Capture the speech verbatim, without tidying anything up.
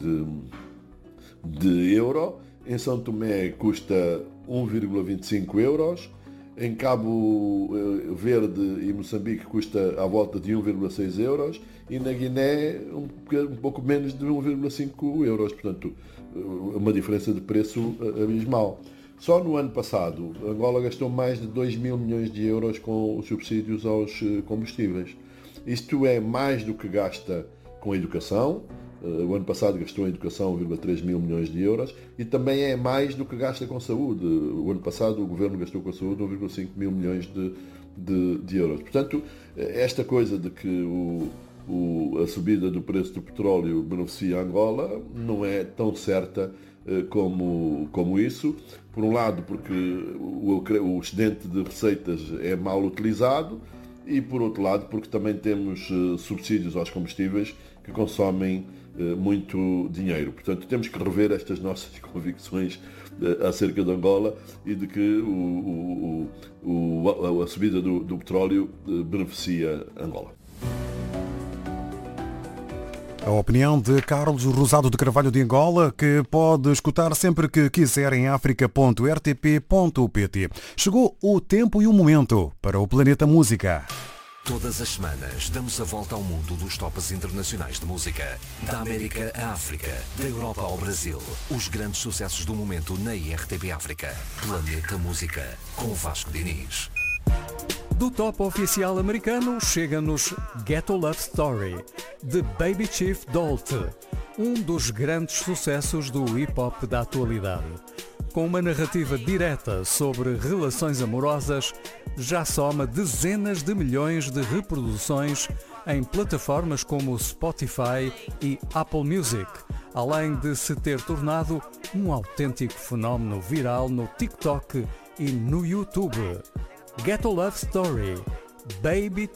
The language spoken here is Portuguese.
de, de euro. Em São Tomé custa um vírgula vinte e cinco euros. Em Cabo Verde e Moçambique custa à volta de um vírgula seis euros. E na Guiné um, um pouco menos de um vírgula cinco euros. Portanto, uma diferença de preço abismal. Só no ano passado, Angola gastou mais de dois mil milhões de euros com os subsídios aos combustíveis. Isto é mais do que gasta com a educação. O ano passado gastou em educação um vírgula três mil milhões de euros e também é mais do que gasta com saúde. O ano passado o governo gastou com a saúde um vírgula cinco mil milhões de, de, de euros. Portanto, esta coisa de que o, o, a subida do preço do petróleo beneficia a Angola não é tão certa como, como isso. Por um lado, porque o, o excedente de receitas é mal utilizado e, por outro lado, porque também temos subsídios aos combustíveis que consomem muito dinheiro. Portanto, temos que rever estas nossas convicções acerca de Angola e de que o, o, o, a subida do, do petróleo beneficia Angola. A opinião de Carlos Rosado de Carvalho de Angola, que pode escutar sempre que quiser em africa ponto r t p ponto p t. Chegou o tempo e o momento para o Planeta Música. Todas as semanas damos a volta ao mundo dos tops internacionais de música. Da América à África, da Europa ao Brasil. Os grandes sucessos do momento na I R T P África. Planeta Música, com Vasco Diniz. Do top oficial americano chega-nos Ghetto Love Story, de Baby Chief Dolt, um dos grandes sucessos do hip-hop da atualidade. Com uma narrativa direta sobre relações amorosas, já soma dezenas de milhões de reproduções em plataformas como Spotify e Apple Music, além de se ter tornado um autêntico fenómeno viral no TikTok e no YouTube. Ghetto Love Story, Baby